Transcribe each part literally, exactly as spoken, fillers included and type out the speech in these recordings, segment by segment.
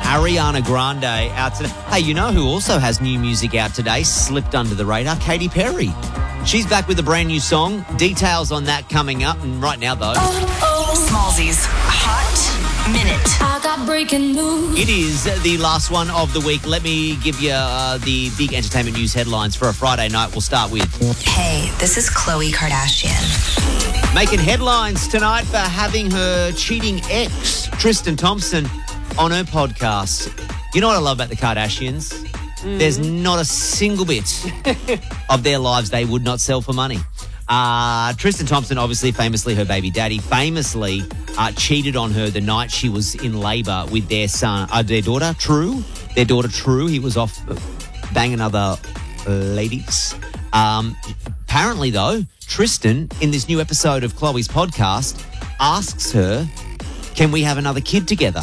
Ariana Grande out today. Hey, you know who also has new music out today? Slipped under the radar, Katy Perry. She's back with a brand new song. Details on that coming up. And right now, though... Oh, oh. Smallzy's Hot Minute. I got breaking news. It is the last one of the week. Let me give you uh, the big entertainment news headlines for a Friday night. We'll start with... Hey, this is Khloe Kardashian. Making headlines tonight for having her cheating ex, Tristan Thompson, on her podcast. You know what I love about the Kardashians? Mm. There's not a single bit of their lives they would not sell for money. Uh, Tristan Thompson, obviously, famously her baby daddy, famously uh, cheated on her the night she was in labour with their son, uh, their daughter, True. Their daughter, True. He was off banging other ladies. Um, apparently, though, Tristan, in this new episode of Khloe's podcast, asks her, can we have another kid together?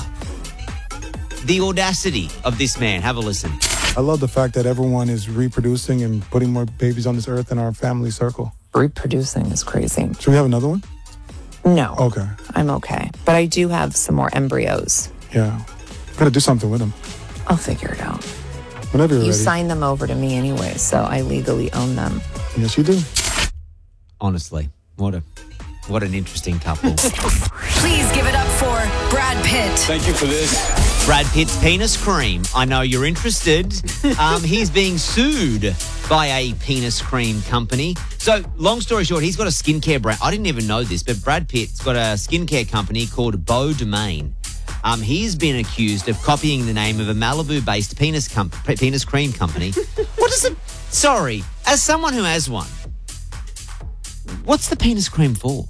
The audacity of this man. Have a listen. I love the fact that everyone is reproducing and putting more babies on this earth in our family circle. Reproducing is crazy. Should we have another one? No. Okay. I'm okay. But I do have some more embryos. Yeah. Gotta do something with them. I'll figure it out. Whenever you're you ready. signed them over to me anyway, so I legally own them. Yes, you do. Honestly, what a what an interesting couple. Please give it up for Brad Pitt. Thank you for this. Brad Pitt's penis cream. I know you're interested. Um, he's being sued by a penis cream company. So, long story short, he's got a skincare brand. I didn't even know this, but Brad Pitt's got a skincare company called Beau Domain. Um, he's been accused of copying the name of a Malibu-based penis com- penis cream company. What is it? Sorry, as someone who has one, what's the penis cream for?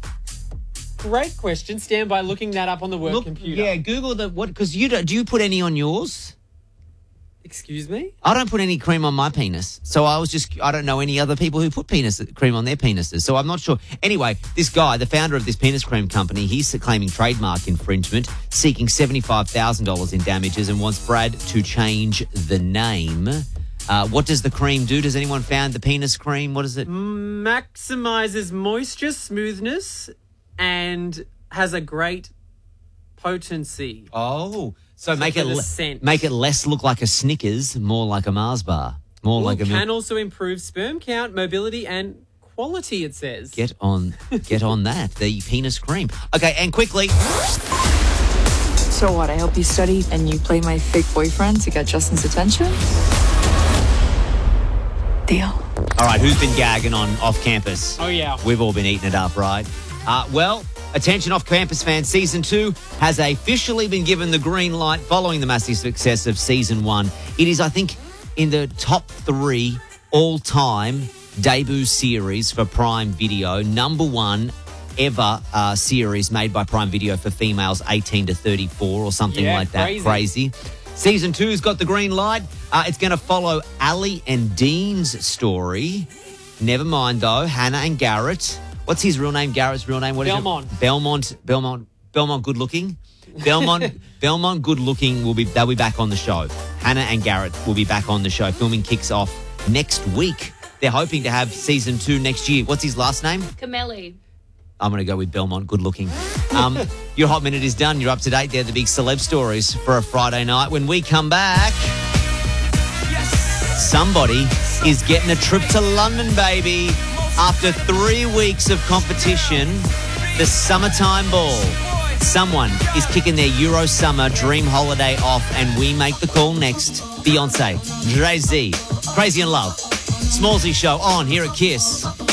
Great question. Stand by looking that up on the work Look, computer. yeah, Google the what? Because you don't, do you put any on yours? Excuse me? I don't put any cream on my penis, so I was just I don't know any other people who put penis cream on their penises, so I'm not sure. Anyway, this guy, the founder of this penis cream company, he's claiming trademark infringement, seeking seventy-five thousand dollars in damages, and wants Brad to change the name. Uh, what does the cream do? Does anyone found the penis cream? What is it? Maximizes moisture, smoothness, and has a great potency. Oh, so, So make for it the le- scent. make it less look like a Snickers, more like a Mars bar, more Ooh, like a milk. can also improve sperm count, mobility, and quality, it says. Get on, get on that. The penis cream. Okay, and quickly. So what, I help you study and you play my fake boyfriend to get Justin's attention? Deal. All right, who's been gagging on off campus? Oh, yeah. We've all been eating it up, right? Uh, well, attention off campus fans, season two has officially been given the green light following the massive success of season one. It is, I think, in the top three all-time debut series for Prime Video. Number one ever uh, series made by Prime Video for females eighteen to thirty-four or something Yeah, like that. crazy. Crazy. Season two's got the green light. Uh, it's going to follow Ali and Dean's story. Never mind, though, Hannah and Garrett. What's his real name? Garrett's real name? What is Belmont. it? Belmont. Belmont. Belmont good looking. Belmont. Belmont good looking will be they'll be back on the show. Hannah and Garrett will be back on the show. Filming kicks off next week. They're hoping to have season two next year. What's his last name? Camelli. I'm going to go with Belmont good looking. Um, your Hot Minute is done. You're up to date. They're the big celeb stories for a Friday night. When we come back, somebody is getting a trip to London, baby. After three weeks of competition, the summertime ball. Someone is kicking their Euro summer dream holiday off, and we make the call next. Beyonce, Jay-Z, Crazy in Love. Smallzy Show on here at Kiss.